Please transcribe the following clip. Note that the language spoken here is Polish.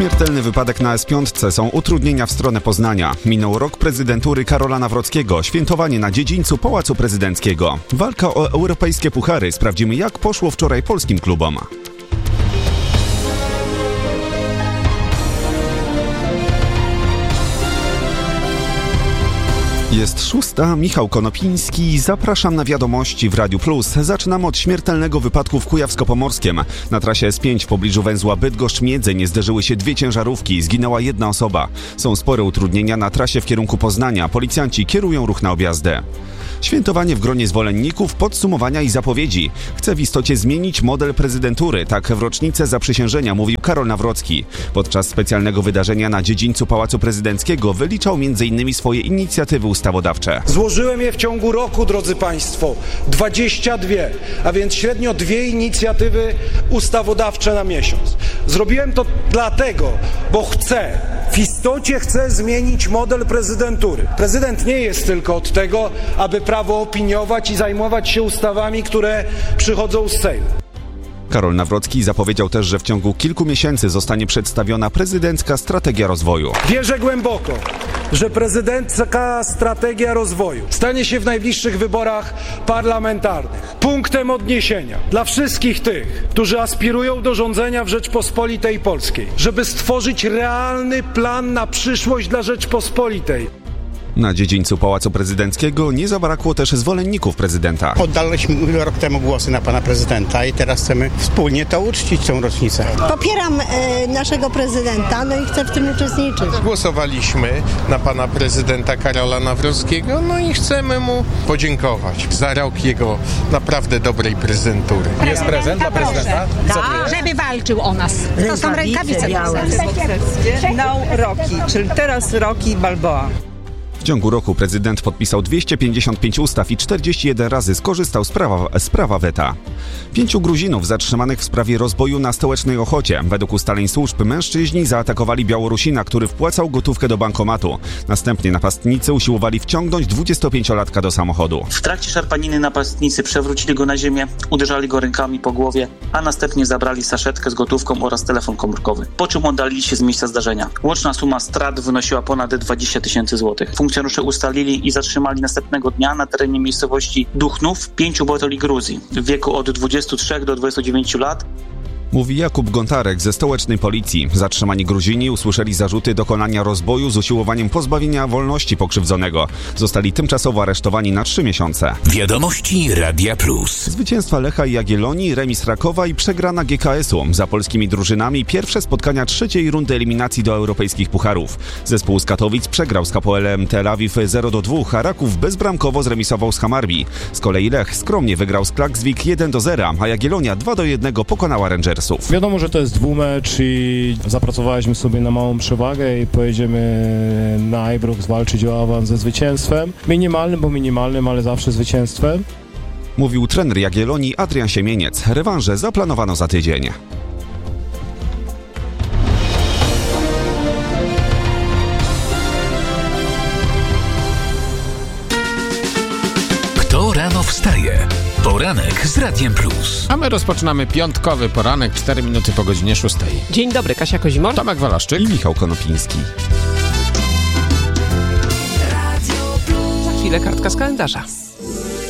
Śmiertelny wypadek na S5 są utrudnienia w stronę Poznania. Minął rok prezydentury Karola Nawrockiego, świętowanie na dziedzińcu Pałacu Prezydenckiego. Walka o europejskie puchary. Sprawdzimy, jak poszło wczoraj polskim klubom. Jest 6. Michał Konopiński. Zapraszam na wiadomości w Radiu Plus. Zaczynamy od śmiertelnego wypadku w Kujawsko-Pomorskiem. Na trasie S5 w pobliżu węzła Bydgoszcz-Miedzeń zderzyły się dwie ciężarówki. Zginęła jedna osoba. Są spore utrudnienia na trasie w kierunku Poznania. Policjanci kierują ruch na objazdę. Świętowanie w gronie zwolenników, podsumowania i zapowiedzi. Chce w istocie zmienić model prezydentury. Tak w rocznicę zaprzysiężenia mówił Karol Nawrocki. Podczas specjalnego wydarzenia na dziedzińcu Pałacu Prezydenckiego wyliczał m.in. swoje inicjatywy ustawodawcze. Złożyłem je w ciągu roku, drodzy Państwo, 22, a więc średnio 2 inicjatywy ustawodawcze na miesiąc. Zrobiłem to dlatego, bo w istocie chcę zmienić model prezydentury. Prezydent nie jest tylko od tego, aby prawo opiniować i zajmować się ustawami, które przychodzą z Sejmu. Karol Nawrocki zapowiedział też, że w ciągu kilku miesięcy zostanie przedstawiona prezydencka strategia rozwoju. Wierzę głęboko, że prezydencka strategia rozwoju stanie się w najbliższych wyborach parlamentarnych punktem odniesienia dla wszystkich tych, którzy aspirują do rządzenia w Rzeczpospolitej Polskiej, żeby stworzyć realny plan na przyszłość dla Rzeczpospolitej. Na dziedzińcu Pałacu Prezydenckiego nie zabrakło też zwolenników prezydenta. Oddaliśmy rok temu głosy na pana prezydenta i teraz chcemy wspólnie to uczcić, tą rocznicę. Popieram naszego prezydenta, no i chcę w tym uczestniczyć. Głosowaliśmy na pana prezydenta Karola Nawrockiego, no i chcemy mu podziękować za rok jego naprawdę dobrej prezydentury. Jest prezent dla prezydenta? Żeby walczył o nas. To są rękawice białe. Rocky, czyli teraz Rocky Balboa. W ciągu roku prezydent podpisał 255 ustaw i 41 razy skorzystał z prawa weta. 5 Gruzinów zatrzymanych w sprawie rozboju na Stołecznej Ochocie. Według ustaleń służb mężczyźni zaatakowali Białorusina, który wpłacał gotówkę do bankomatu. Następnie napastnicy usiłowali wciągnąć 25-latka do samochodu. W trakcie szarpaniny napastnicy przewrócili go na ziemię, uderzali go rękami po głowie, a następnie zabrali saszetkę z gotówką oraz telefon komórkowy. Po czym oddalili się z miejsca zdarzenia. Łączna suma strat wynosiła ponad 20 000 złotych. Funkcjonariusze ustalili i zatrzymali następnego dnia na terenie miejscowości Duchnów 5 obywateli Gruzji w wieku od 23 do 29 lat. Mówi Jakub Gontarek ze stołecznej policji. Zatrzymani Gruzini usłyszeli zarzuty dokonania rozboju z usiłowaniem pozbawienia wolności pokrzywdzonego. Zostali tymczasowo aresztowani na 3 miesiące. Wiadomości Radia Plus. Zwycięstwa Lecha i Jagiellonii, remis Rakowa i przegrana GKS-u. Za polskimi drużynami pierwsze spotkania trzeciej rundy eliminacji do europejskich pucharów. Zespół z Katowic przegrał z Hapoelem Tel Awiw 0-2, a Raków bezbramkowo zremisował z Hamarbi. Z kolei Lech skromnie wygrał z Klaksvik 1-0, a Jagiellonia 2-1 pokonała Rangers. Wiadomo, że to jest dwumecz i zapracowaliśmy sobie na małą przewagę i pojedziemy na Ibrox walczyć o awans ze zwycięstwem. Minimalnym, ale zawsze zwycięstwem. Mówił trener Jagiellonii Adrian Siemieniec. Rewanże zaplanowano za tydzień. Kto rano wstaje? Poranek z Radiem Plus. A my rozpoczynamy piątkowy poranek, 4 minuty po godzinie 6. Dzień dobry, Kasia Kozimor, Tomek Walaszczyk i Michał Konopiński. Za chwilę kartka z kalendarza.